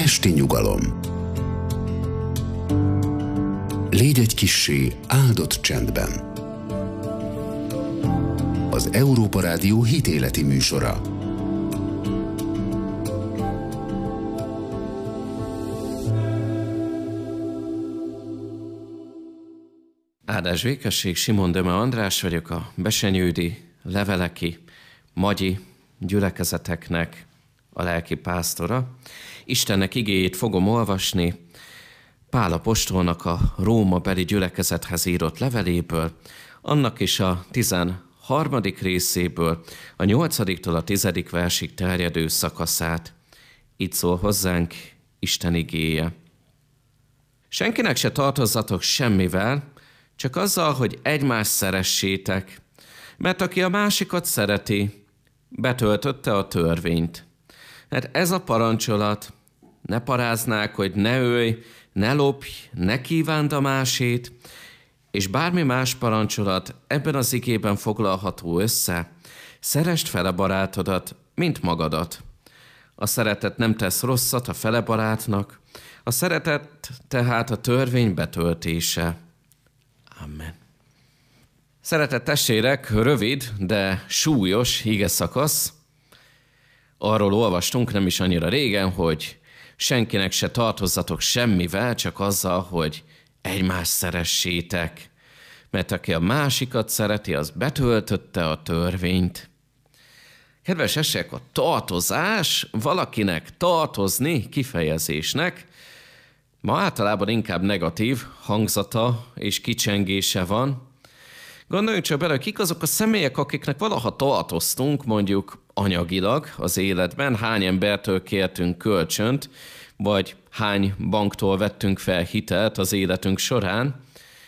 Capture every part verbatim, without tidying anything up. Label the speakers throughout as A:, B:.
A: esti nyugalom. Légy egy kissé áldott csendben. Az Európa Rádió hitéleti műsora.
B: Áldás békesség, Simon Döme András vagyok, a besenyődi, leveleki, magyi gyülekezeteknek a lelki pásztora. Istennek igéjét fogom olvasni Pál apostolnak a Róma beli gyülekezethez írott leveléből, annak is a tizenharmadik részéből, a nyolcadiktól a tizedik versig terjedő szakaszát. Így szól hozzánk Isten igéje. Senkinek se tartozzatok semmivel, csak azzal, hogy egymást szeressétek, mert aki a másikat szereti, betöltötte a törvényt. Mert ez a parancsolat, ne paráznák, hogy ne ölj, ne lopj, ne kívánd a másét, és bármi más parancsolat ebben az igében foglalható össze, szeresd fele barátodat, mint magadat. A szeretet nem tesz rosszat a fele barátnak, a szeretet tehát a törvény betöltése. Amen. Szeretett testvérek, rövid, de súlyos igeszakasz. Arról olvastunk nem is annyira régen, hogy senkinek se tartozzatok semmivel, csak azzal, hogy egymást szeressétek. Mert aki a másikat szereti, az betöltötte a törvényt. Kedves esek, a tartozás valakinek tartozni kifejezésnek ma általában inkább negatív hangzata és kicsengése van. Gondoljunk csak bele, kik azok a személyek, akiknek valaha tartoztunk, mondjuk anyagilag az életben, hány embertől kértünk kölcsönt, vagy hány banktól vettünk fel hitelt az életünk során.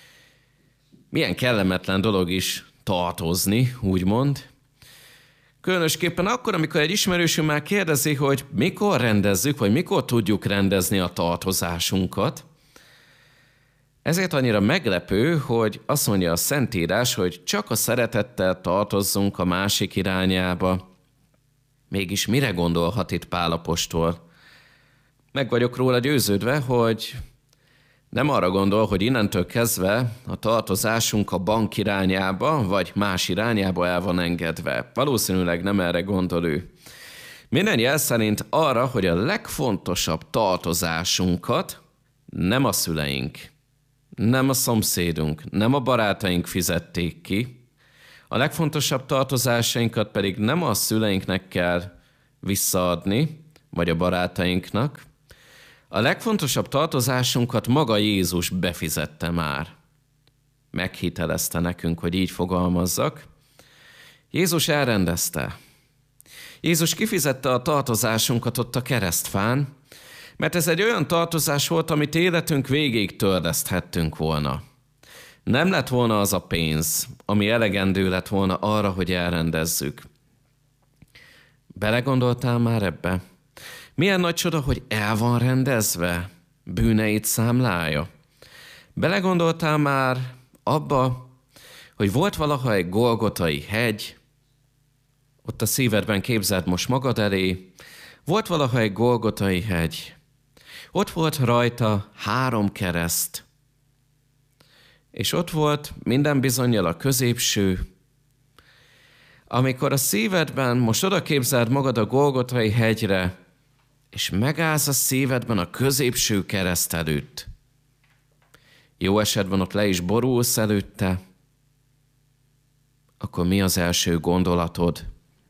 B: Milyen kellemetlen dolog is tartozni, úgymond. Különösképpen akkor, amikor egy ismerősünk már kérdezi, hogy mikor rendezzük, vagy mikor tudjuk rendezni a tartozásunkat. Ezért annyira meglepő, hogy azt mondja a Szentírás, hogy csak a szeretettel tartozzunk a másik irányába. Mégis mire gondolhat itt Pál apostol? Meg vagyok róla győződve, hogy nem arra gondol, hogy innentől kezdve a tartozásunk a bank irányába, vagy más irányába el van engedve. Valószínűleg nem erre gondol ő. Minden jel szerint arra, hogy a legfontosabb tartozásunkat nem a szüleink, nem a szomszédunk, nem a barátaink fizették ki, a legfontosabb tartozásainkat pedig nem a szüleinknek kell visszaadni, vagy a barátainknak. A legfontosabb tartozásunkat maga Jézus befizette már. Meghitelezte nekünk, hogy így fogalmazzak. Jézus elrendezte. Jézus kifizette a tartozásunkat ott a keresztfán, mert ez egy olyan tartozás volt, amit életünk végéig törleszthettünk volna. Nem lett volna az a pénz, ami elegendő lett volna arra, hogy elrendezzük. Belegondoltál már ebbe? Milyen nagy csoda, hogy el van rendezve, bűneit számlája. Belegondoltál már abba, hogy volt valaha egy Golgotai hegy, ott a szívedben képzeld most magad elé, volt valaha egy Golgotai hegy, ott volt rajta három kereszt, és ott volt minden bizonnyal a középső. Amikor a szívedben most oda képzeld magad a Golgotai hegyre, és megállsz a szívedben a középső kereszt előtt. Jó esetben ott le is borulsz előtte, akkor mi az első gondolatod?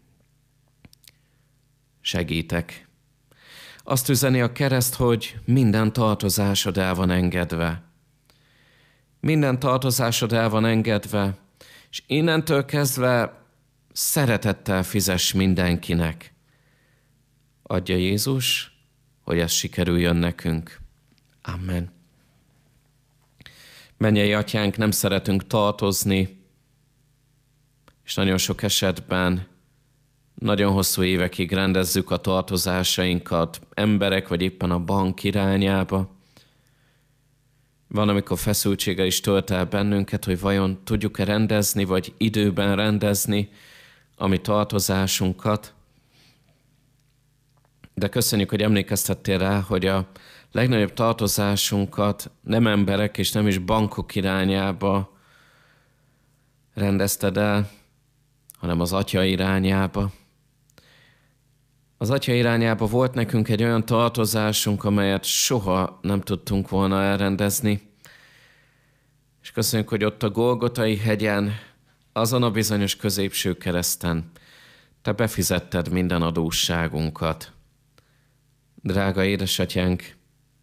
B: Segítek. Azt üzeni a kereszt, hogy minden tartozásod el van engedve. Minden tartozásod el van engedve, és innentől kezdve szeretettel fizess mindenkinek. Adja Jézus, hogy ez sikerüljön nekünk. Amen. Mennyei Atyánk, nem szeretünk tartozni, és nagyon sok esetben nagyon hosszú évekig rendezzük a tartozásainkat emberek, vagy éppen a bank irányába. Van, amikor feszültséggel is tölt el bennünket, hogy vajon tudjuk-e rendezni, vagy időben rendezni a mi tartozásunkat. De köszönjük, hogy emlékeztettél rá, hogy a legnagyobb tartozásunkat nem emberek és nem is bankok irányába rendezted el, hanem az Atya irányába. Az Atya irányába volt nekünk egy olyan tartozásunk, amelyet soha nem tudtunk volna elrendezni. És köszönjük, hogy ott a Golgotai hegyen, azon a bizonyos középső kereszten te befizetted minden adósságunkat. Drága édesatyánk,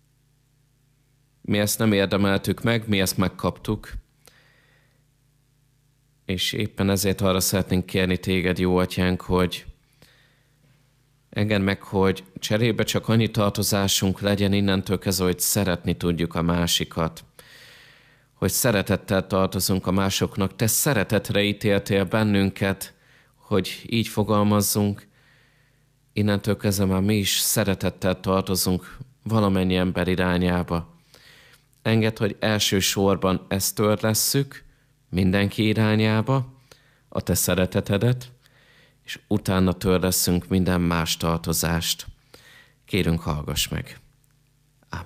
B: mi ezt nem érdemeltük meg, mi ezt megkaptuk, és éppen ezért arra szeretnénk kérni téged, jó atyánk, hogy engedd meg, hogy cserébe csak annyi tartozásunk legyen innentől kezdve, hogy szeretni tudjuk a másikat, hogy szeretettel tartozunk a másoknak. Te szeretetre ítéltél bennünket, hogy így fogalmazzunk, innentől kezdve már mi is szeretettel tartozunk valamennyi ember irányába. Engedd, hogy elsősorban ezt törlesszük mindenki irányába, a te szeretetedet, és utána törleszünk minden más tartozást. Kérünk, hallgass meg!